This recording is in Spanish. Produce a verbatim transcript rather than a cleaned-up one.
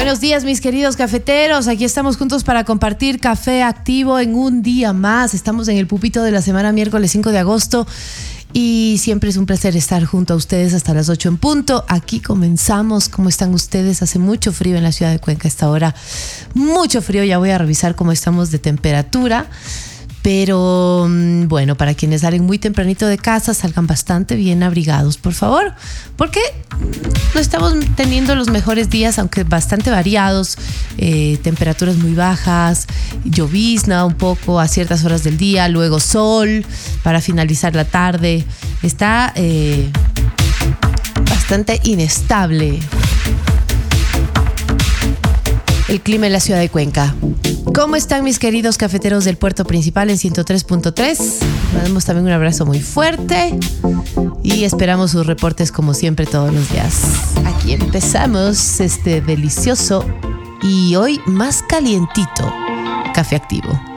Buenos días, mis queridos cafeteros. Aquí estamos juntos para compartir café activo en un día más. Estamos en el pupito de la semana miércoles cinco de agosto y siempre es un placer estar junto a ustedes hasta las ocho en punto. Aquí comenzamos. ¿Cómo están ustedes? Hace mucho frío en la ciudad de Cuenca a esta hora. Mucho frío. Ya voy a revisar cómo estamos de temperatura. Pero bueno, para quienes salen muy tempranito de casa, salgan bastante bien abrigados, por favor, porque no estamos teniendo los mejores días, aunque bastante variados, eh, temperaturas muy bajas, llovizna un poco a ciertas horas del día, luego sol para finalizar la tarde. Está eh, bastante inestable el clima en la ciudad de Cuenca. ¿Cómo están mis queridos cafeteros del puerto principal en ciento tres punto tres? Les damos también un abrazo muy fuerte y esperamos sus reportes como siempre todos los días. Aquí empezamos este delicioso y hoy más calientito café activo.